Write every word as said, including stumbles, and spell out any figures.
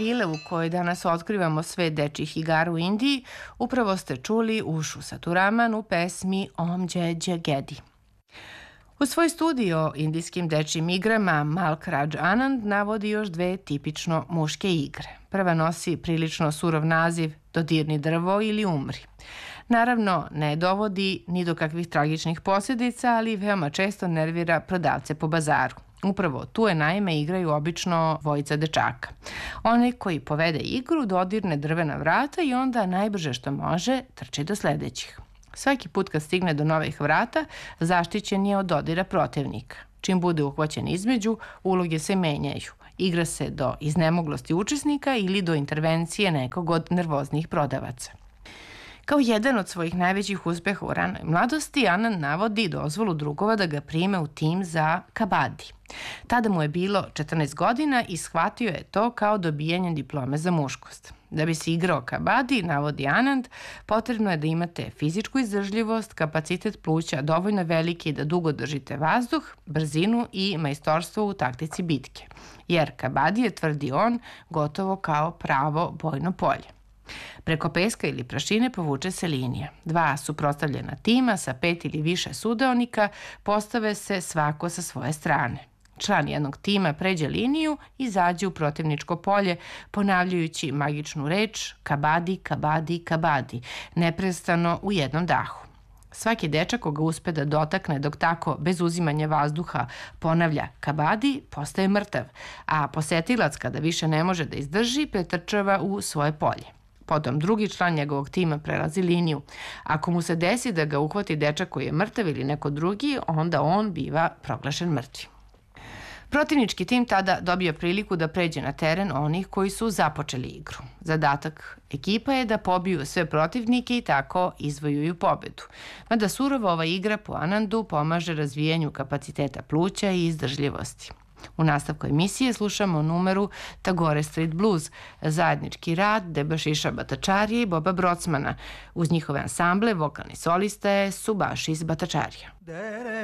Ile u kojoj danas otkrivamo svet dečjih igara u Indiji, upravo ste čuli Ušu Saturaman u pesmi Om Dje Dje Gedi. U svoj studij o indijskim dečjim igrama Malk Raj Anand navodi još dve tipično muške igre. Prva nosi prilično surov naziv Dodirni drvo ili umri. Naravno, ne dovodi ni do kakvih tragičnih posljedica, ali veoma često nervira prodavce po bazaru. Upravo tu je naime igraju obično dvojica dečaka. Onaj koji povede igru dodirne drvena vrata i onda najbrže što može trči do sledećih. Svaki put kad stigne do novih vrata, zaštićen je od dodira protivnika. Čim bude uhvaćen između, uloge se menjaju. Igra se do iznemoglosti učesnika ili do intervencije nekog od nervoznih prodavaca. Kao jedan od svojih najvećih uspeha u ranoj mladosti, Anand navodi dozvolu drugova da ga prime u tim za kabadi. Tada mu je bilo četrnaest godina i shvatio je to kao dobijanje diplome za muškost. Da bi se igrao kabadi, navodi Anand, potrebno je da imate fizičku izdržljivost, kapacitet pluća dovoljno veliki da dugo držite vazduh, brzinu i majstorstvo u taktici bitke. Jer kabadi je, tvrdi on, gotovo kao pravo bojno polje. Preko peska ili prašine povuče se linija. Dva suprotstavljena tima sa pet ili više sudeonika postave se svako sa svoje strane. Član jednog tima pređe liniju i zađe u protivničko polje, ponavljajući magičnu reč kabadi, kabadi, kabadi, neprestano u jednom dahu. Svaki dečak koga uspe da dotakne dok tako, bez uzimanja vazduha, ponavlja kabadi, postaje mrtav, a posetilac kada više ne može da izdrži, pretrčava u svoje polje. Potom drugi član njegovog tima prelazi liniju. Ako mu se desi da ga uhvati dečak koji je mrtav ili neko drugi, onda on biva proglašen mrtvim. Protivnički tim tada dobija priliku da pređe na teren onih koji su započeli igru. Zadatak ekipa je da pobiju sve protivnike i tako izvojuju pobedu. Mada surova ova igra po Anandu pomaže razvijanju kapaciteta pluća i izdržljivosti. U nastavku emisije slušamo numeru Tagore Street Blues, zajednički rad Debashiša Bhattacharya i Boba Brocmana. Uz njihove ansamble vokalni solista je Subhashis Bhattacharya.